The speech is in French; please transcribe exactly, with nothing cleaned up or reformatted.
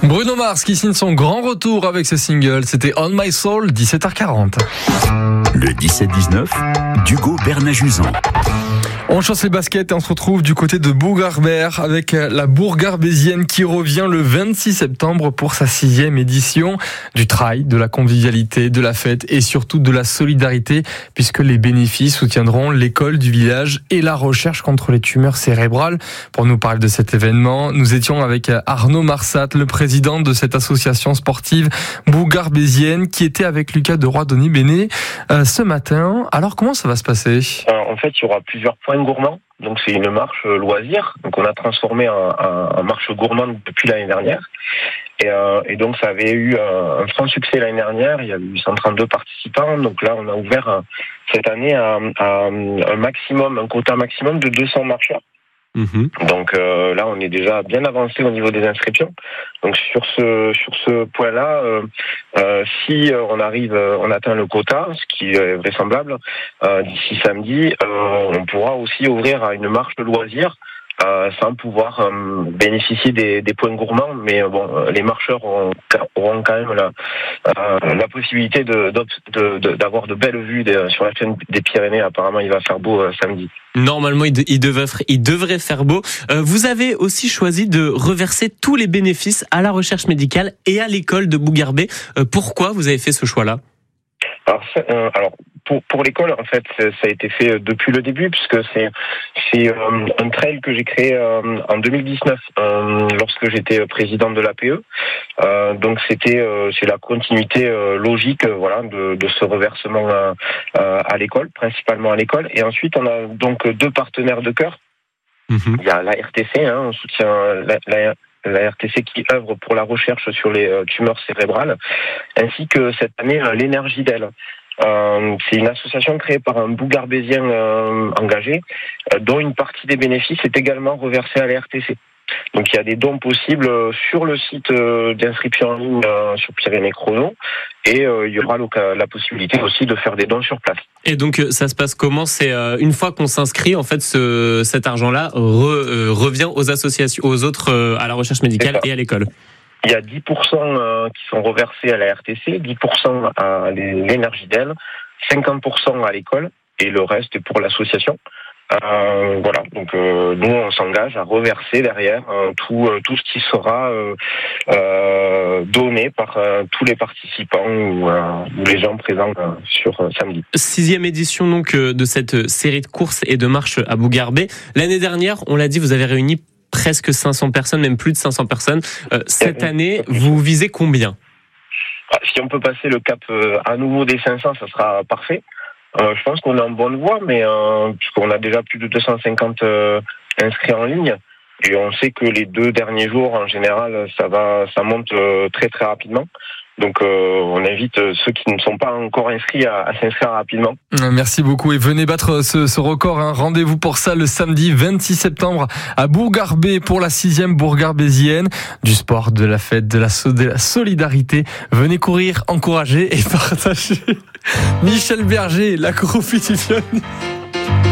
Bruno Mars qui signe son grand retour avec ce single, c'était On My Soul, dix-sept heures quarante. Le dix-sept dix-neuf, d'Hugo Bernajuzan. On change les baskets et on se retrouve du côté de Bourg-Garbert avec la Bourg-Garbésienne qui revient le vingt-six septembre pour sa sixième édition. Du trail, de la convivialité, de la fête et surtout de la solidarité puisque les bénéfices soutiendront l'école du village et la recherche contre les tumeurs cérébrales. Pour nous parler de cet événement, nous étions avec Arnaud Marsat, le président de cette association sportive Bourg-Garbésienne qui était avec Lucas de Roy-Denis-Béné euh, ce matin. Alors comment ça va se passer ? En fait, il y aura plusieurs points gourmands. Donc c'est une marche loisir. Donc on a transformé en, en, en marche gourmande depuis l'année dernière. Et, euh, et donc ça avait eu un, un franc succès l'année dernière. Il y a eu cent trente-deux participants. Donc là on a ouvert euh, cette année à, à un maximum, un quota maximum de deux cents marcheurs. Mmh. Donc euh, là, on est déjà bien avancé au niveau des inscriptions. Donc sur ce sur ce point-là, euh, euh, si on arrive, on atteint le quota, ce qui est vraisemblable, euh, d'ici samedi, euh, on pourra aussi ouvrir à une marche de loisirs. Euh, sans pouvoir euh, bénéficier des, des points gourmands, mais euh, bon, les marcheurs auront, auront quand même la, euh, la possibilité de, de, de, d'avoir de belles vues des, sur la chaîne des Pyrénées. Apparemment, il va faire beau euh, samedi. Normalement, il, de, il, devait, il devrait faire beau. Euh, vous avez aussi choisi de reverser tous les bénéfices à la recherche médicale et à l'école de Bourg-Garbé. Euh, pourquoi vous avez fait ce choix-là ? Alors, euh, alors pour, pour l'école, en fait, ça a été fait depuis le début, puisque c'est, c'est euh, un trail que j'ai créé euh, en deux mille dix-neuf, euh, lorsque j'étais président de l'A P E. Euh, donc, c'était euh, c'est la continuité euh, logique, euh, voilà, de, de ce reversement euh, à l'école, principalement à l'école. Et ensuite, on a donc deux partenaires de cœur. Mmh. Il y a la R T C, hein, on soutient la, la la R T C qui œuvre pour la recherche sur les euh, tumeurs cérébrales, ainsi que cette année euh, l'énergie d'elle. Euh, c'est une association créée par un Bourg-Garbésien euh, engagé, euh, dont une partie des bénéfices est également reversée à la R T C. Donc il y a des dons possibles euh, sur le site euh, d'inscription en ligne euh, sur Pyrénées Chrono, et euh, il y aura la possibilité aussi de faire des dons sur place. Et donc ça se passe comment ? C'est euh, une fois qu'on s'inscrit, en fait, ce, cet argent-là re, euh, revient aux associations, aux autres, euh, à la recherche médicale et à l'école. Il y a dix pour cent qui sont reversés à la R T C, dix pour cent à l'énergie d'elle, cinquante pour cent à l'école et le reste est pour l'association. Euh, voilà, donc euh, nous on s'engage à reverser derrière euh, tout euh, tout ce qui sera euh, euh, donné par euh, tous les participants ou, euh, ou les gens présents euh, sur euh, samedi. Sixième édition donc euh, de cette série de courses et de marches à Bourg-Garbé. L'année dernière, on l'a dit, vous avez réuni presque cinq cents personnes, même plus de cinq cents personnes. Euh, cette année, vous visez combien ? Si on peut passer le cap euh, à nouveau des cinq cents, ça sera parfait. Euh, je pense qu'on est en bonne voie, mais euh, puisqu'on a déjà plus de deux cent cinquante euh, inscrits en ligne, et on sait que les deux derniers jours, en général, ça va, ça monte euh, très très rapidement. Donc euh, on invite ceux qui ne sont pas encore inscrits à, à s'inscrire rapidement. Merci beaucoup et venez battre ce, ce record. Hein. Rendez-vous pour ça le samedi vingt-six septembre à Bourg-Garbé pour la sixième Bourg-Garbésienne. Du sport, de la fête, de la, de la solidarité. Venez courir, encourager et partager. Michel Berger, la Croupitifione.